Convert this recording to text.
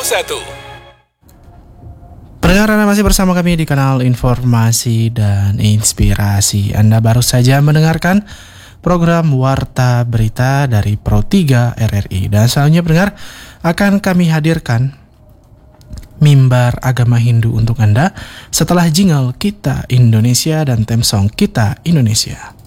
Pendengar, Anda masih bersama kami di kanal Informasi dan Inspirasi. Anda baru saja mendengarkan program Warta Berita dari Pro 3 RRI. Dan selanjutnya pendengar akan kami hadirkan mimbar agama Hindu untuk Anda setelah jingle Kita Indonesia dan theme song Kita Indonesia.